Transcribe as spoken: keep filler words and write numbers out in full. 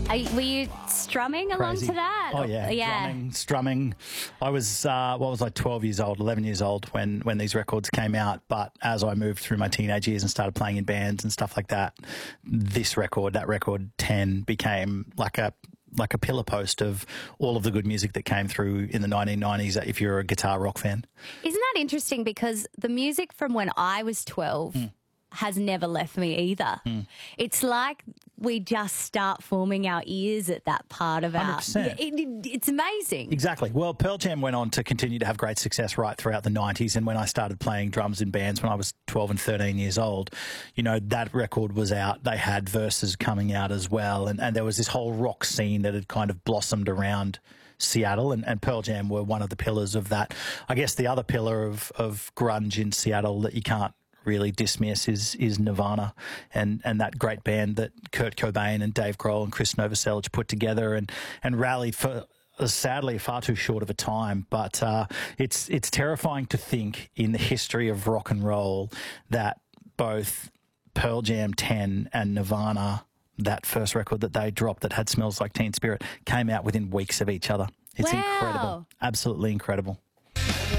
Are you, were you strumming along Crazy. to that? Oh yeah, yeah. drumming, strumming. I was uh, what was I, twelve years old, eleven years old when when these records came out. But as I moved through my teenage years and started playing in bands and stuff like that, this record, that record ten, became like a like a pillar post of all of the good music that came through in the nineteen nineties. If you're a guitar rock fan, Isn't that interesting? Because the music from when I was twelve Mm. has never left me either. Mm. It's like we just start forming our ears at that part of one hundred our... percent. Yeah, it, it, it's amazing. Exactly. Well, Pearl Jam went on to continue to have great success right throughout the nineties. And when I started playing drums in bands when I was twelve and thirteen years old, you know, that record was out. They had Verses coming out as well. And, and there was this whole rock scene that had kind of blossomed around Seattle, and, and Pearl Jam were one of the pillars of that. I guess the other pillar of, of grunge in Seattle that you can't really dismiss is is Nirvana, and and that great band that Kurt Cobain and Dave Grohl and Chris Novoselic put together and and rallied for uh, sadly far too short of a time. But uh, it's it's terrifying to think in the history of rock and roll that both Pearl Jam ten and Nirvana, that first record that they dropped that had Smells Like Teen Spirit, came out within weeks of each other. It's Wow. incredible, absolutely incredible.